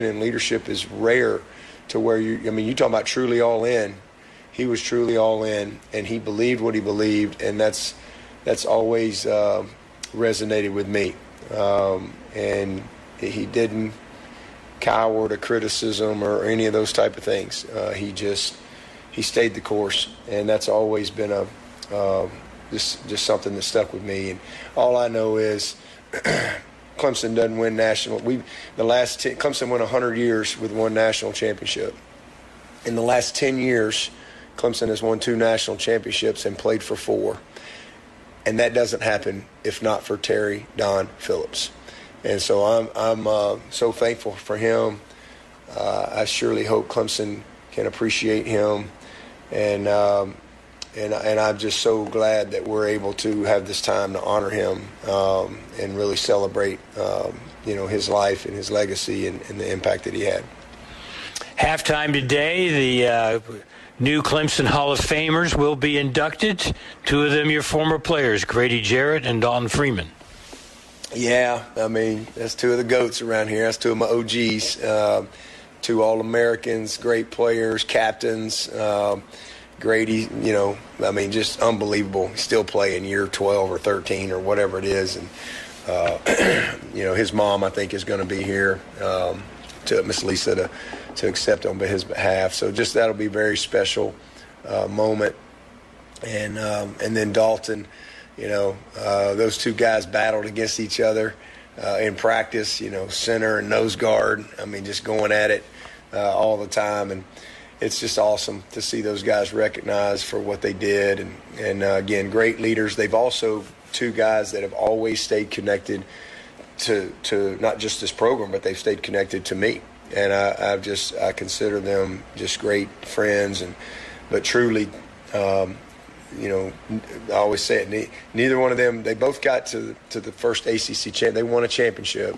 and leadership is rare to where you talk about truly all in. He was truly all in, and he believed what he believed, and that's always resonated with me. And he didn't cower to criticism or any of those type of things. He stayed the course, and that's always been just something that stuck with me. And all I know is Clemson doesn't win national. Clemson went 100 years with one national championship. In the last 10 years, Clemson has won 2 national championships and played for 4. And that doesn't happen if not for Terry Don Phillips. And so I'm so thankful for him. I surely hope Clemson can appreciate him. And I'm just so glad that we're able to have this time to honor him and really celebrate, his life and his legacy and the impact that he had. Halftime today, the new Clemson Hall of Famers will be inducted. 2 of them your former players, Grady Jarrett and Dalton Freeman. Yeah, that's 2 of the GOATs around here. That's 2 of my OGs, 2 All-Americans, great players, captains. Grady, just unbelievable. He's still playing year 12 or 13 or whatever it is. And, his mom, I think, is going to be here to Miss Lisa to accept on his behalf. So just that'll be a very special moment. And then Dalton, those 2 guys battled against each other in practice, center and nose guard. Just going at it all the time. And it's just awesome to see those guys recognized for what they did. And again, great leaders. They've also 2 guys that have always stayed connected to not just this program, but they've stayed connected to me. And I consider them just great friends. But truly, I always say it, neither one of them, they both got to the first ACC champ. They won a championship.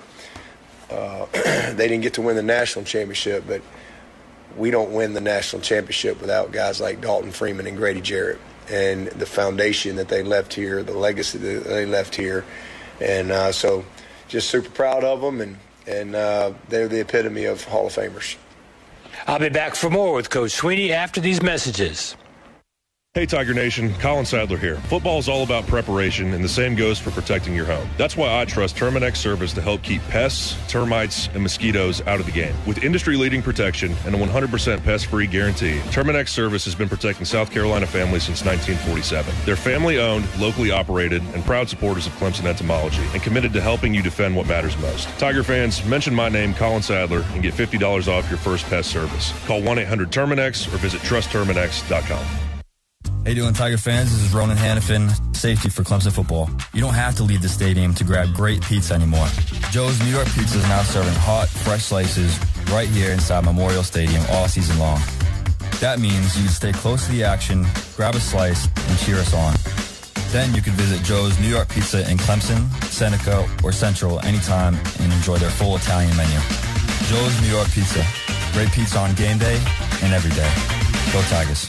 They didn't get to win the national championship, but we don't win the national championship without guys like Dalton Freeman and Grady Jarrett and the foundation that they left here, the legacy that they left here. And so just super proud of them, and they're the epitome of Hall of Famers. I'll be back for more with Coach Sweeney after these messages. Hey Tiger Nation, Colin Sadler here. Football is all about preparation, and the same goes for protecting your home. That's why I trust Terminix Service to help keep pests, termites, and mosquitoes out of the game. With industry-leading protection and a 100% pest-free guarantee, Terminix Service has been protecting South Carolina families since 1947. They're family-owned, locally operated, and proud supporters of Clemson entomology, and committed to helping you defend what matters most. Tiger fans, mention my name, Colin Sadler, and get $50 off your first pest service. Call 1-800-TERMINX or visit trustterminix.com. How you doing, Tiger fans? This is Ronan Hannafin, safety for Clemson football. You don't have to leave the stadium to grab great pizza anymore. Joe's New York Pizza is now serving hot, fresh slices right here inside Memorial Stadium all season long. That means you can stay close to the action, grab a slice, and cheer us on. Then you can visit Joe's New York Pizza in Clemson, Seneca, or Central anytime and enjoy their full Italian menu. Joe's New York Pizza. Great pizza on game day and every day. Go Tigers.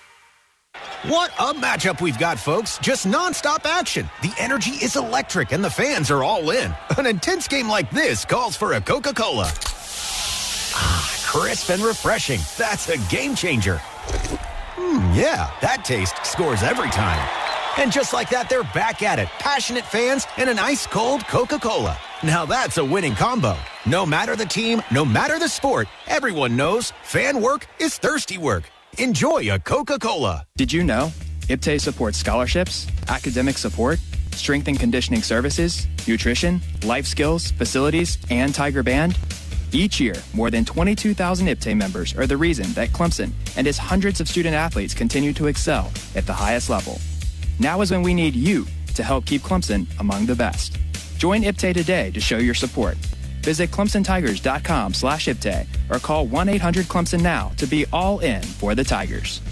What a matchup we've got, folks. Just nonstop action. The energy is electric and the fans are all in. An intense game like this calls for a Coca-Cola. Crisp and refreshing. That's a game changer. Yeah, that taste scores every time. And just like that, they're back at it. Passionate fans and an ice-cold Coca-Cola. Now that's a winning combo. No matter the team, no matter the sport, everyone knows fan work is thirsty work. Enjoy a Coca-Cola. Did you know IPTAY supports scholarships, academic support, strength and conditioning services, nutrition, life skills, facilities, and Tiger Band? Each year, more than 22,000 IPTAY members are the reason that Clemson and its hundreds of student athletes continue to excel at the highest level. Now is when we need you to help keep Clemson among the best. Join IPTAY today to show your support. Visit ClemsonTigers.com/IPTAY or call 1-800-CLEMSON now to be all in for the Tigers.